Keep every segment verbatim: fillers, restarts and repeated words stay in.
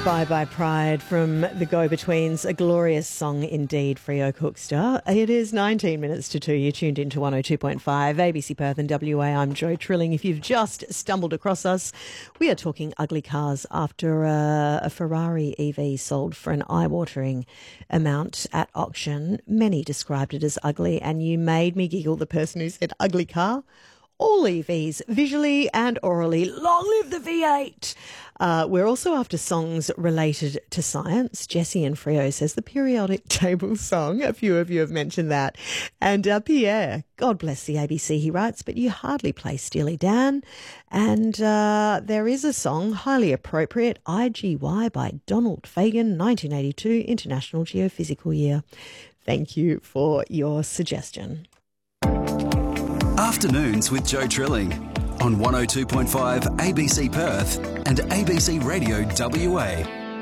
Bye Bye Pride from the Go-Betweens, a glorious song indeed, Freo Cookster. It is nineteen minutes to two. You're tuned into one oh two point five, A B C Perth and W A. I'm Jo Trilling. If you've just stumbled across us, we are talking ugly cars after a, a Ferrari E V sold for an eye-watering amount at auction. Many described it as ugly, and you made me giggle, the person who said ugly car. All E Vs, visually and orally, long live the V eight. Uh, we're also after songs related to science. Jessie and Freo says the periodic table song. A few of you have mentioned that. And uh, Pierre, God bless the A B C, he writes, but you hardly play Steely Dan. And uh, there is a song, highly appropriate, I G Y by Donald Fagen, nineteen eighty-two, International Geophysical Year. Thank you for your suggestion. Afternoons with Jo Trilling on one oh two point five A B C Perth and A B C Radio W A.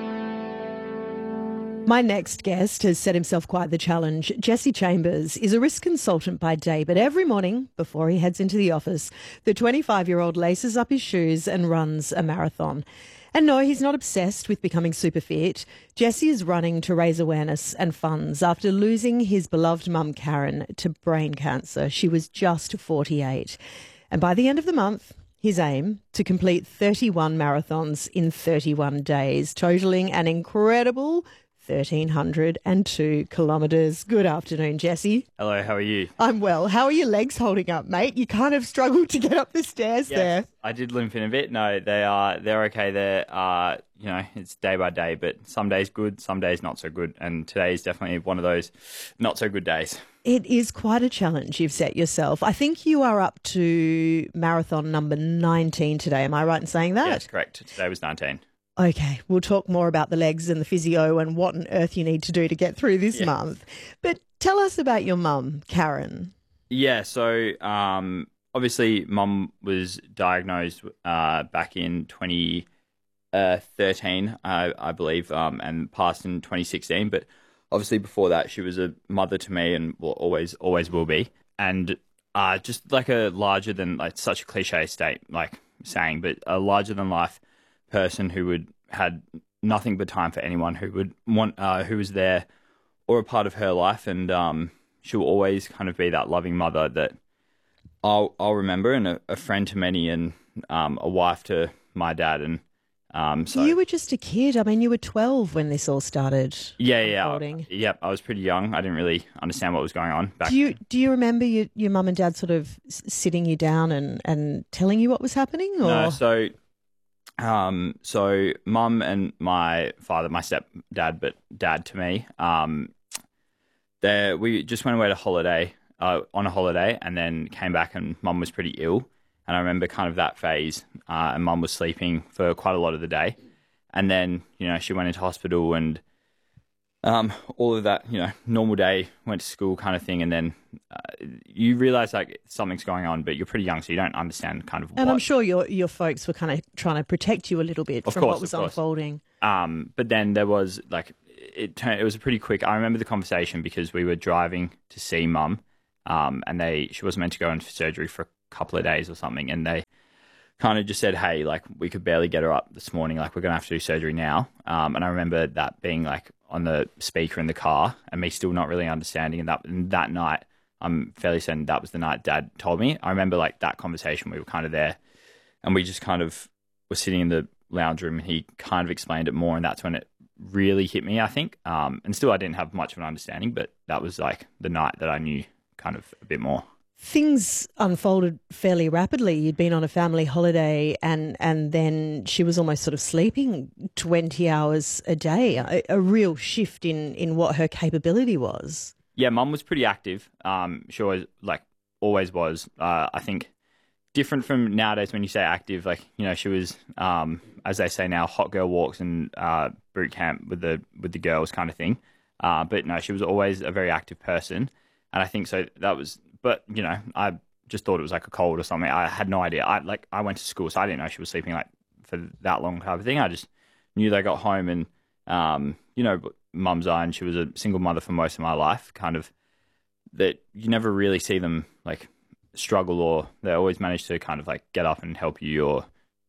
My next guest has set himself quite the challenge. Jesse Chambers is a risk consultant by day, but every morning before he heads into the office, the twenty-five-year-old laces up his shoes and runs a marathon. And no, he's not obsessed with becoming super fit. Jesse is running to raise awareness and funds after losing his beloved mum, Karen, to brain cancer. She was just forty-eight. And by the end of the month, his aim to complete thirty-one marathons in thirty-one days, totalling an incredible one thousand three hundred two kilometres. Good afternoon, Jesse. Hello, how are you? I'm well. How are your legs holding up, mate? You kind of struggled to get up the stairs yes, there. I did limp in a bit. No, they are they're okay. They're uh, you know, it's day by day, but some days good, some days not so good, and today is definitely one of those not so good days. It is quite a challenge you've set yourself. I think you are up to marathon number nineteen today. Am I right in saying that? Yes, correct. Today was nineteen. Okay, we'll talk more about the legs and the physio and what on earth you need to do to get through this yeah. month. But tell us about your mum, Karen. Yeah, so um, obviously mum was diagnosed uh, back in twenty thirteen, I, I believe, um, and passed in twenty sixteen. But obviously before that, she was a mother to me and will always, always will be. And uh, just like a larger than, like such a cliche state, like saying, but a larger than life person who would had nothing but time for anyone who would want uh, who was there or a part of her life, and um, she will always kind of be that loving mother that I'll I'll remember, and a, a friend to many, and um, a wife to my dad, and um, so you were just a kid. I mean, you were twelve when this all started. Yeah, yeah, unfolding. Yep. I was pretty young. I didn't really understand what was going on back. Do you do you remember your your mum and dad sort of sitting you down and, and telling you what was happening? Or? No, so. Um, so mum and my father, my stepdad, but dad to me, um, there, we just went away to holiday, uh, on a holiday, and then came back, and mum was pretty ill. And I remember kind of that phase, uh, and mum was sleeping for quite a lot of the day. And then, you know, she went into hospital, and Um, all of that, you know, normal day, went to school kind of thing, and then uh, you realise like something's going on, but you're pretty young, so you don't understand kind of and what. I'm sure your your folks were kind of trying to protect you a little bit Of from course, what was of course. unfolding. Um, but then there was like it turned. It was a pretty quick. I remember the conversation because we were driving to see mum, um, and they she wasn't meant to go in for surgery for a couple of days or something, and they kind of just said, "Hey, like we could barely get her up this morning. Like we're gonna have to do surgery now." Um, and I remember that being like on the speaker in the car, and me still not really understanding. And that and that night, I'm fairly certain that was the night Dad told me. I remember like that conversation. We were kind of there, and we just kind of were sitting in the lounge room, and he kind of explained it more, and that's when it really hit me, I think. Um, and still, I didn't have much of an understanding, but that was like the night that I knew kind of a bit more. Things unfolded fairly rapidly. You'd been on a family holiday, and, and then she was almost sort of sleeping twenty hours a day, a, a real shift in, in what her capability was. Yeah, mum was pretty active. Um, she always, like, always was. Uh, I think different from nowadays when you say active, like, you know, she was, um, as they say now, hot girl walks and uh, boot camp with the with the girls kind of thing. Uh, but no, she was always a very active person. And I think so that was... But, you know, I just thought it was like a cold or something. I had no idea. I like I went to school, so I didn't know she was sleeping like for that long type of thing. I just knew they got home and, um, you know, mum's eye, and she was a single mother for most of my life, kind of that you never really see them like struggle, or they always manage to kind of like get up and help you or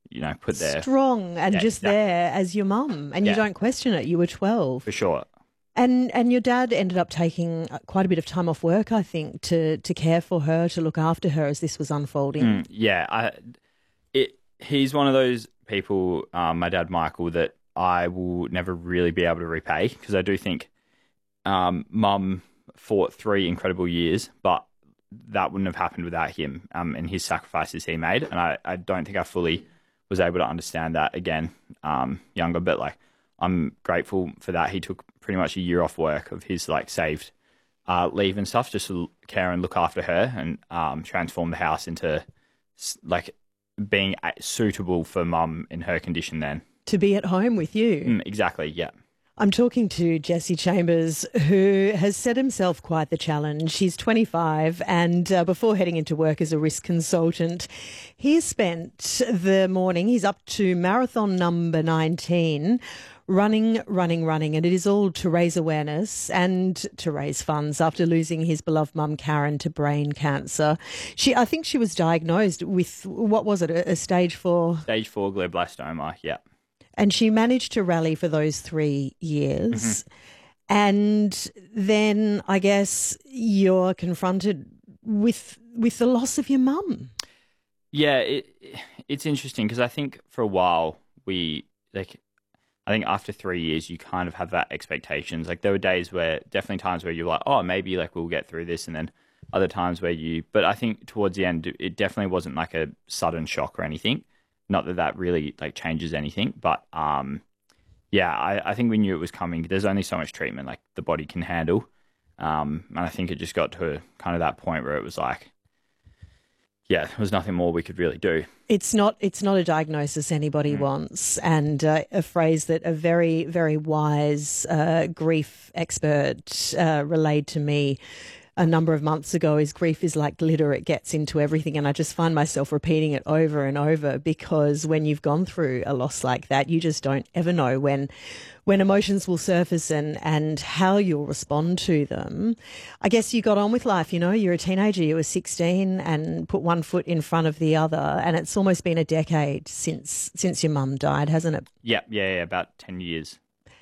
you know, put there. Strong and Yeah, just exactly. there as your mum, and you Yeah. don't question it. You were twelve. For sure. And and your dad ended up taking quite a bit of time off work, I think, to to care for her, to look after her as this was unfolding. Mm, yeah, I, it. He's one of those people, um, my dad Michael, that I will never really be able to repay, because I do think um, Mum fought three incredible years, but that wouldn't have happened without him um, and his sacrifices he made. And I, I don't think I fully was able to understand that again, um, younger, but like I'm grateful for that. He took pretty much a year off work of his like saved uh, leave and stuff just to care and look after her and um, transform the house into s- like being a- suitable for Mum in her condition then. To be at home with you. Mm, exactly, yeah. I'm talking to Jesse Chambers, who has set himself quite the challenge. He's twenty-five, and uh, before heading into work as a risk consultant, he spent the morning, he's up to marathon number nineteen, running, running, running, and it is all to raise awareness and to raise funds after losing his beloved mum, Karen, to brain cancer. She, I think she was diagnosed with, what was it, a, a stage four? Stage four glioblastoma, yeah. And she managed to rally for those three years. Mm-hmm. And then I guess you're confronted with with the loss of your mum. Yeah, it it's interesting because I think for a while we, like, I think after three years you kind of have that expectations. Like there were days where, definitely times where you're like, oh, maybe like we'll get through this, and then other times where you, but I think towards the end it definitely wasn't like a sudden shock or anything. Not that that really like changes anything, but um, yeah, I, I think we knew it was coming. There's only so much treatment like the body can handle, um, and I think it just got to kind of that point where it was like, yeah, there was nothing more we could really do. It's not it's not a diagnosis anybody mm. wants, and uh, a phrase that a very, very wise uh, grief expert uh, relayed to me a number of months ago is grief is like glitter, it gets into everything. And I just find myself repeating it over and over, because when you've gone through a loss like that, you just don't ever know when when emotions will surface and, and how you'll respond to them. I guess you got on with life, you know, you're a teenager, you were sixteen and put one foot in front of the other. And it's almost been a decade since since your mum died, hasn't it? Yeah, yeah, yeah, about ten years.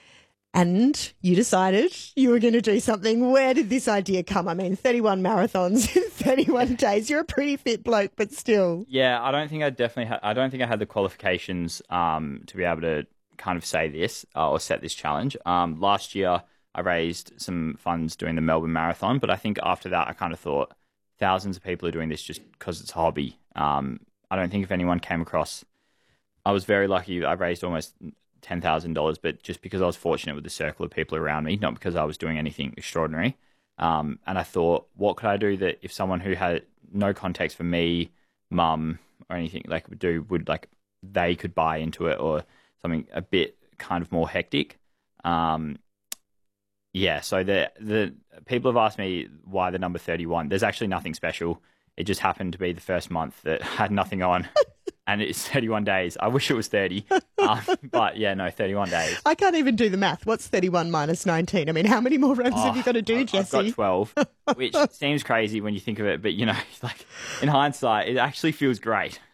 And you decided you were going to do something. Where did this idea come? I mean, thirty-one marathons in thirty-one days. You're a pretty fit bloke, but still. Yeah, I don't think I definitely had, I don't think I had the qualifications um, to be able to kind of say this uh, or set this challenge. Um, last year, I raised some funds doing the Melbourne Marathon, but I think after that, I kind of thought thousands of people are doing this just because it's a hobby. Um, I don't think if anyone came across, I was very lucky. I raised almost ten thousand dollars, but just because I was fortunate with the circle of people around me, not because I was doing anything extraordinary. Um, and I thought, what could I do that if someone who had no context for me, mum, or anything like would do, would like they could buy into it, or something a bit kind of more hectic. Um, yeah, so the the people have asked me why the number thirty-one. There's actually nothing special. It just happened to be the first month that had nothing on. And it's thirty-one days. I wish it was thirty. Um, but yeah, no, thirty-one days. I can't even do the math. What's thirty-one minus nineteen? I mean, how many more runs oh, have you got to do, I've, Jesse? I've got twelve, which seems crazy when you think of it. But, you know, like in hindsight, it actually feels great.